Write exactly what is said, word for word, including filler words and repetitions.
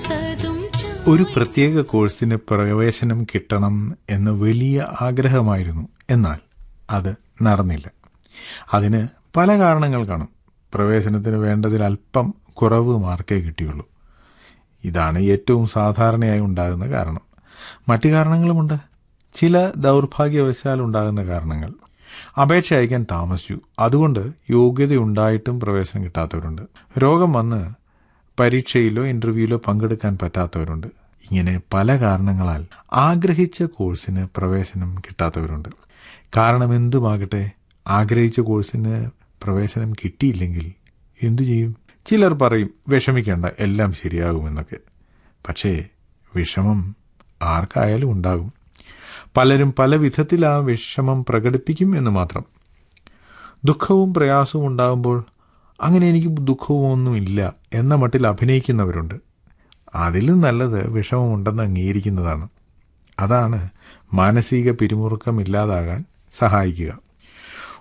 ഒരു പ്രത്യേക കോഴ്സിന് പ്രവേശനം കിട്ടണം എന്ന് വലിയ ആഗ്രഹമായിരുന്നു. എന്നാൽ അത് നടന്നില്ല. അതിന് പല കാരണങ്ങൾ കാണും. പ്രവേശനത്തിന് വേണ്ടതിൽ അല്പം കുറവ് മാർക്കേ കിട്ടിയുള്ളൂ. ഇതാണ് ഏറ്റവും സാധാരണയായി ഉണ്ടാകുന്ന കാരണം. മറ്റു കാരണങ്ങളുമുണ്ട്. ചില ദൗർഭാഗ്യവശാൽ ഉണ്ടാകുന്ന കാരണങ്ങൾ. അപേക്ഷ അയക്കാൻ താമസിച്ചു, അതുകൊണ്ട് യോഗ്യതയുണ്ടായിട്ടും പ്രവേശനം കിട്ടാത്തവരുണ്ട്. രോഗം വന്ന് പരീക്ഷയിലോ ഇന്റർവ്യൂവിലോ പങ്കെടുക്കാൻ പറ്റാത്തവരുണ്ട്. ഇങ്ങനെ പല കാരണങ്ങളാൽ ആഗ്രഹിച്ച കോഴ്സിന് പ്രവേശനം കിട്ടാത്തവരുണ്ട്. കാരണം എന്തുമാകട്ടെ, ആഗ്രഹിച്ച കോഴ്സിന് പ്രവേശനം കിട്ടിയില്ലെങ്കിൽ എന്തു ചെയ്യും? ചിലർ പറയും, വിഷമിക്കേണ്ട, എല്ലാം ശരിയാകുമെന്നൊക്കെ. പക്ഷേ വിഷമം ആർക്കായാലും ഉണ്ടാകും. പലരും പല വിധത്തിൽ ആ വിഷമം പ്രകടിപ്പിക്കും എന്ന് മാത്രം. ദുഃഖവും പ്രയാസവും ഉണ്ടാകുമ്പോൾ അങ്ങനെ എനിക്ക് ദുഃഖവും ഒന്നുമില്ല എന്ന മട്ടിൽ അഭിനയിക്കുന്നവരുണ്ട്. അതിലും നല്ലത് വിഷമമുണ്ടെന്ന് അംഗീകരിക്കുന്നതാണ്. അതാണ് മാനസിക പിരിമുറുക്കം ഇല്ലാതാകാൻ സഹായിക്കുക.